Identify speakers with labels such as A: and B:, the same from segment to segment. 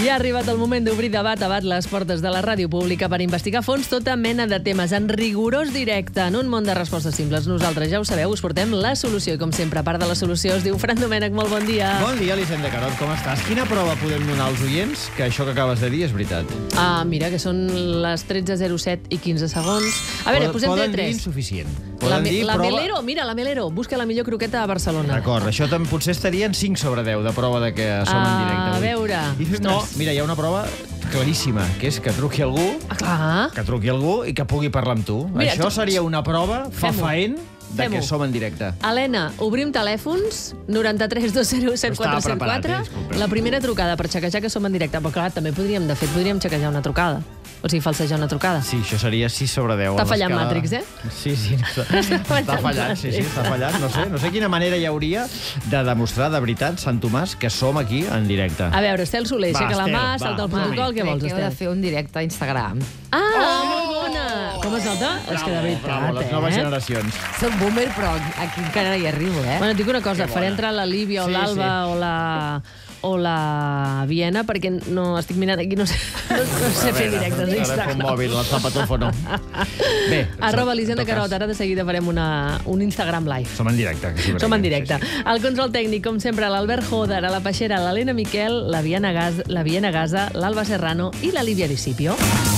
A: Ja ha arribat el moment d'obrir de bat a bat les portes de la ràdio pública per investigar a fons tota mena de temes en rigorós directe, en un món de respostes simples. Nosaltres, ja ho sabeu, us portem la solució. I com sempre, a part de la solució, es diu Fran Domènech. Molt bon dia.
B: Bon dia, Elisenda Carot, com estàs? Quina prova podem donar als oients que això que acabes de dir és veritat?
A: Mira, que són les 13:07 i 15 segons. A veure, posem
B: Poden dir
A: T3.
B: insuficient.
A: La
B: prova...
A: Melero, mira, la Melero. Busca la millor croqueta a Barcelona.
B: D'acord, això potser estarien 5 sobre 10 de prova de que som en directe avui.
A: A veure.
B: No, mira, hi ha una prova claríssima, que és que truqui algú, i que pugui parlar amb tu.
A: Mira,
B: això seria una prova fefaent de que som en directe.
A: Helena, obrim telèfons, 93 201 7474. La primera trucada per xequejar que som en directe. Però clar, també podríem xequejar una trucada. O sigui, falsejar una trucada.
B: Sí, això seria 6 sobre 10.
A: Està fallant Matrix, eh?
B: Sí, està fallant, està fallant. No sé quina manera hi hauria de demostrar de veritat, Sant Tomàs, que som aquí en directe.
A: A veure, Estel Soler, aixeca la mà, salta el protocol, què vols,
C: Crec que heu de
A: Estel?
C: fer un directe a Instagram.
A: Molt bona! Com es nota? És que de veritat,
B: les noves generacions.
C: Soc boomer, però aquí encara hi arribo, eh?
A: Bueno, et dic una cosa, faré entrar la Líbia o
B: Sí,
A: l'Alba o la Viena, perquè no estic mirant aquí, no sé fer directes a Instagram.
B: Telèfon mòbil, el zapatófono. Bé.
A: @Elisenda Carot, ara de seguida farem un Instagram live.
B: Som en directe.
A: Som en directe. El control tècnic, com sempre, l'Albert Joder, a la Peixera, l'Helena Miquel, la Viena Gaza, l'Alba Serrano i la Lívia Discipio.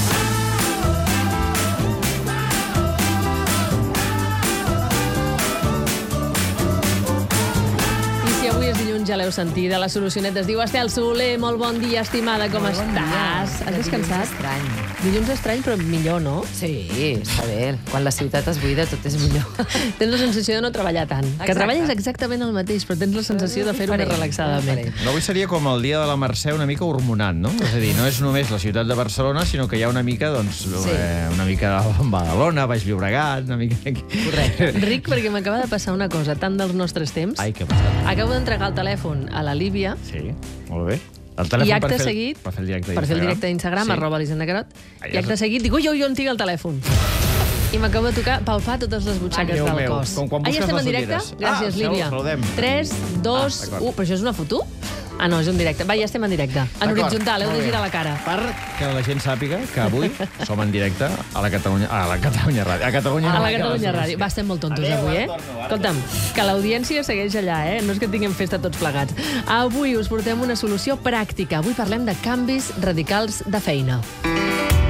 A: Ja l'heu sentida, la solucioneta es diu Estel Soler. Molt bon dia, estimada, com estàs? Has descansat?
C: Estrany.
A: Dilluns estrany, però millor, no?
C: Sí, està bé. Quan la ciutat es buida, tot és millor.
A: Tens la sensació de no treballar tant. Que
C: Exacte.
A: treballes exactament el mateix, però tens la sensació de fer-ho més relaxadament.
B: No, avui seria com el dia de la Mercè una mica hormonant, no? És a dir, no és només la ciutat de Barcelona, sinó que hi ha una mica, doncs, una mica a Badalona, Baix Llobregat, una mica...
C: Correcte.
A: Ric, perquè m'acaba de passar una cosa, tant dels nostres temps.
B: Ai, què ha passat?
A: Acabo d'entregar el telèfon a la Líbia.
B: Sí, molt bé. El telèfon
A: I acte seguit,
B: per fer el directe
A: d'Instagram,
B: sí.
A: @Elisenda Carot, i acte seguit dic, ui, on tinc el telèfon? I m'acabo de tocar, palpar totes les butxaques del cos.
B: Com quan
A: Ja
B: busques
A: estem en
B: les
A: directe?
B: ulleres.
A: Gràcies, Líbia.
B: Saludem.
A: 3, 2, 1... Però això és una foto? Ah, no, és un directe. Va, ja estem en directe. En horitzontal, heu de girar la cara.
B: Perquè la gent sàpiga que avui som en directe a la Catalunya Ràdio.
A: A la Catalunya Ràdio. Va, estem molt tontos avui, eh? Escolta'm, que l'audiència segueix allà, eh? No és que tinguem festa tots plegats. Avui us portem una solució pràctica. Avui parlem de canvis radicals de feina.